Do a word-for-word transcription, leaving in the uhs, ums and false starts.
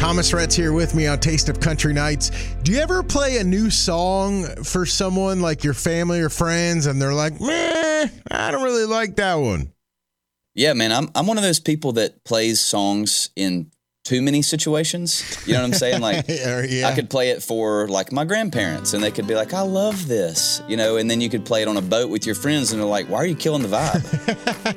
Thomas Rhett's here with me on Taste of Country Nights. Do you ever play a new song for someone like your family or friends and they're like, meh, I don't really like that one? Yeah, man, I'm I'm one of those people that plays songs in too many situations. You know what I'm saying? Like, yeah. I could play it for like my grandparents and they could be like, I love this, you know, and then you could play it on a boat with your friends and they're like, why are you killing the vibe?